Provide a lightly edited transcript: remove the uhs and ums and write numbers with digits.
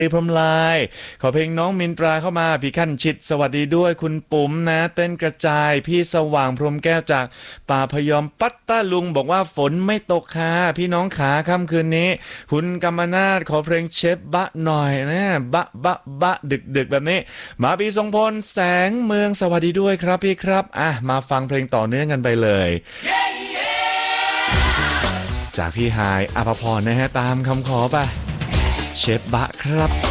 พรหมลายขอเพลงน้องมินตราเข้ามาพี่ขั้นชิดสวัสดีด้วยคุณปุ๋มนะเต้นกระจายพี่สว่างพรหมแก้วจากป่าพยอมปัตตาลุงบอกว่าฝนไม่ตกค่ะพี่น้องขาค่ำคืนนี้คุณกำมนาฏขอเพลงเชฟบะหน่อยนะบะบะบะดึกดึกแบบนี้มาปีทรงพลแสงเมืองสวัสดีด้วยครับพี่ครับมาฟังเพลงต่อเนื่องกันไปเลยจากพี่ฮายอภพรนะฮะตามคำขอไปเชฟบะครับ